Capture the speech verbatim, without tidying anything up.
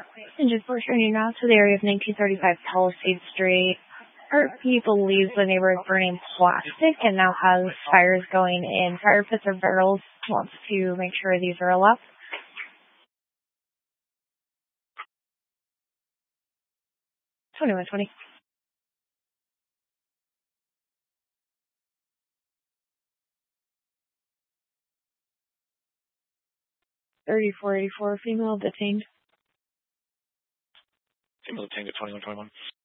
And just returning now to the area of nineteen thirty-five Palisade Street. R P believes the neighbor is burning plastic and now has fires going in fire pits or barrels. Wants to make sure these are allowed. twenty-one twenty. thirty-four eighty-four, female detained. Female detained at twenty-one twenty-one.